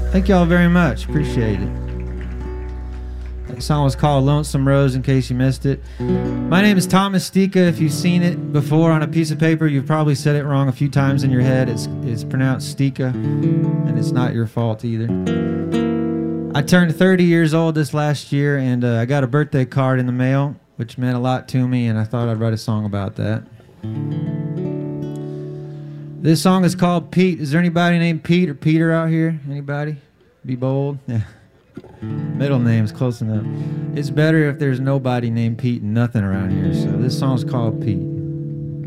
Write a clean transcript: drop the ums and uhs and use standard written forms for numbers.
Thank y'all very much. Appreciate it. That song was called Lonesome Rose, in case you missed it. My name is Thomas Stika. If you've seen it before on a piece of paper, you've probably said it wrong a few times in your head. It's pronounced Stika, and it's not your fault either. I turned 30 years old this last year, and I got a birthday card in the mail, which meant a lot to me, and I thought I'd write a song about that. This song is called Pete. Is there anybody named Pete or Peter out here? Anybody? Be bold. Yeah. Middle name's close enough. It's better if there's nobody named Pete and nothing around here. So this song's called Pete.